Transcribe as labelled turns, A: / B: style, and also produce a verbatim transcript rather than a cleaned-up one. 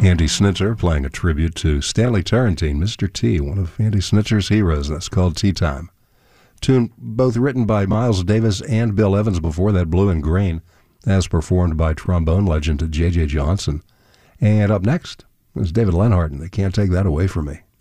A: Andy Snitzer playing a tribute to Stanley Tarantine, Mister T, one of Andy Snitzer's heroes. That's called Tea Time. Tune both written by Miles Davis and Bill Evans, before that Blue and Green, as performed by trombone legend J J Johnson. And up next is David Lenhart, and they can't take that away from me.